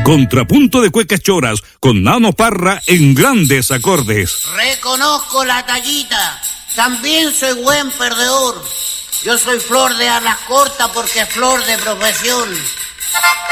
Contrapunto de cuecas choras con Nano Parra en grandes acordes. Reconozco la tallita, también soy buen perdedor. Yo soy flor de alas cortas porque es flor de profesión.